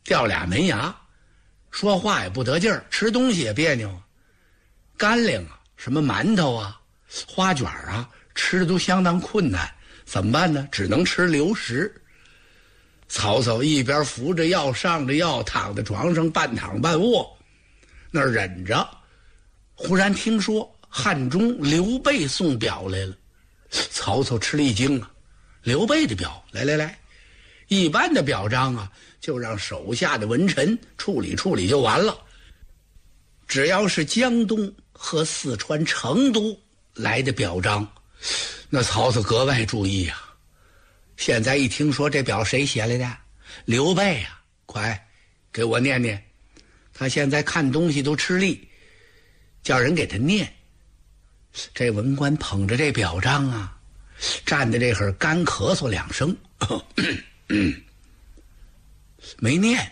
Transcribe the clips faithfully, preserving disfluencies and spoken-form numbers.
掉俩门牙，说话也不得劲儿，吃东西也别扭，干粮啊，什么馒头啊、花卷啊，吃的都相当困难。怎么办呢？只能吃流食。曹操一边扶着药上着药，躺在床上半躺半卧，那儿忍着。忽然听说汉中刘备送表来了，曹操吃了一惊啊！刘备的表，来来来，一般的表彰啊，就让手下的文臣处理处理就完了。只要是江东和四川成都来的表彰，那曹操格外注意啊。现在一听说这表谁写来的？刘备啊，快给我念念。他现在看东西都吃力，叫人给他念。这文官捧着这表彰啊，站在这会儿干咳嗽两声，没念。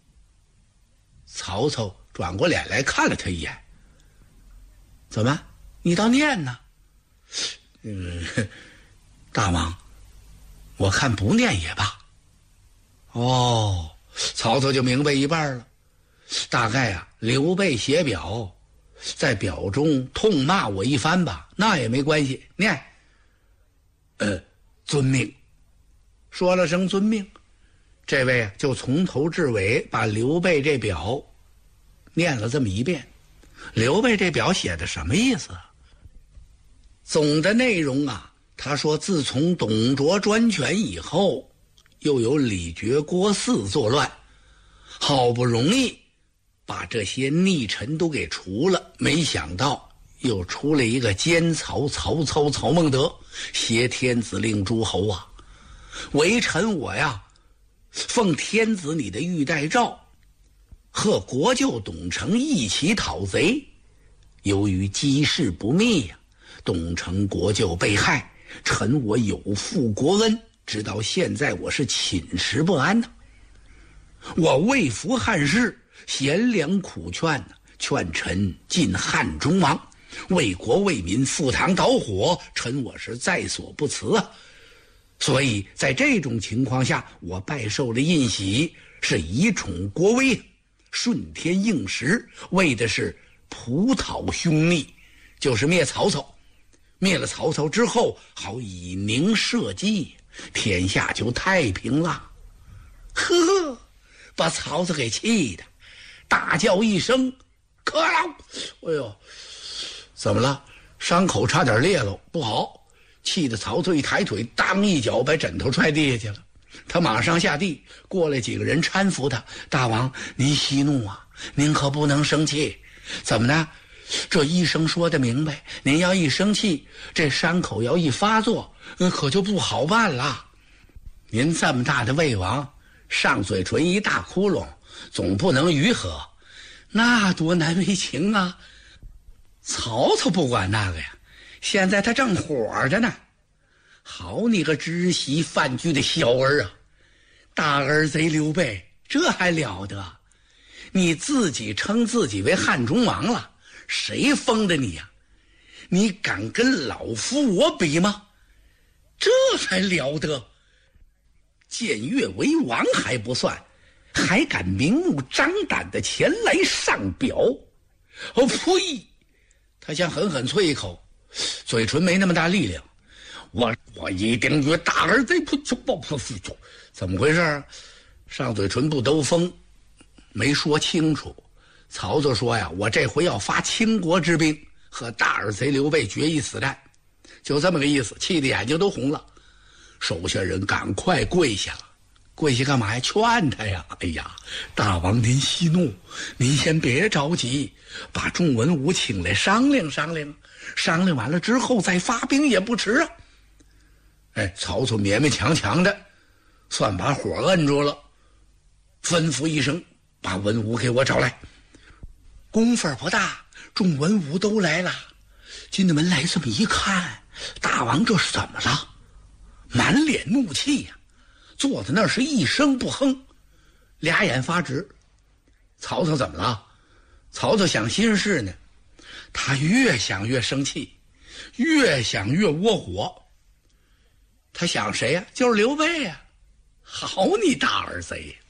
曹操转过脸来看了他一眼，怎么你倒念呢？嗯，大王，我看不念也罢。哦，曹操就明白一半了。大概啊，刘备写表，在表中痛骂我一番吧，那也没关系，念。呃，遵命。说了声遵命，这位啊就从头至尾把刘备这表念了这么一遍。刘备这表写的什么意思？总的内容啊，他说自从董卓专权以后，又有李傕郭汜作乱，好不容易把这些逆臣都给除了，没想到又出了一个奸曹曹操曹孟德，挟天子令诸侯啊！为臣我呀，奉天子你的玉带诏，和国舅董承一起讨贼。由于机事不密呀、啊，董承国舅被害，臣我有负国恩，直到现在我是寝食不安呐、啊。我为服汉室，贤良苦劝呢，劝臣进汉中王，为国为民赴汤蹈火，臣我是在所不辞啊。所以在这种情况下，我拜受了印玺，是以宠国威，顺天应时，为的是普讨凶逆，就是灭曹操。灭了曹操之后，好以宁社稷，天下就太平了。呵，把曹操给气的大叫一声可恼。哎呦，怎么了？伤口差点裂了，不好。气得曹操一抬腿，当一脚把枕头踹地下去了。他马上下地，过来几个人搀扶他。大王您息怒啊，您可不能生气。怎么呢？这医生说的明白，您要一生气，这伤口要一发作，可就不好办了。您这么大的魏王，上嘴唇一大窟窿，总不能愈合，那多难为情啊。曹操不管那个呀，现在他正火着呢。好你个知席饭居的小儿啊，大儿贼刘备，这还了得？你自己称自己为汉中王了，谁封的你呀、啊？你敢跟老夫我比吗？这还了得？僭越为王还不算，还敢明目张胆的前来上表？哦呸！他想狠狠啐一口，嘴唇没那么大力量。我我一定与大儿贼不就不不不不，怎么回事？上嘴唇不兜风，没说清楚。曹操说呀，我这回要发倾国之兵，和大儿贼刘备决一死战，就这么个意思。气得眼睛都红了，手下人赶快跪下了。跪下干嘛呀？劝他呀！哎呀，大王您息怒，您先别着急，把众文武请来商量商量，商量完了之后再发兵也不迟啊。哎，曹操勉勉强强的算把火摁住了，吩咐一声，把文武给我找来。功夫不大，众文武都来了。进了门来这么一看，大王这是怎么了？满脸怒气呀、啊，坐在那儿是一声不哼，俩眼发直。曹操怎么了？曹操想心事呢，他越想越生气，越想越窝火。他想谁呀、啊？就是刘备呀、啊！好你大儿贼！